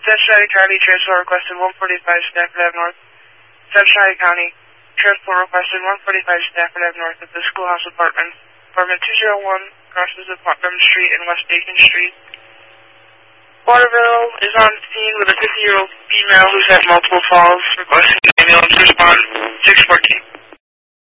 Cincinnati County, transfer requested 145 Stafford Ave North. Cincinnati County, transport requested 145 Stafford Ave North at the Schoolhouse Apartments. Apartment 201 crosses Apartment Street and West Bacon Street. Waterville is on scene with a 50-year-old female who's had multiple falls, requesting an ambulance respond 614.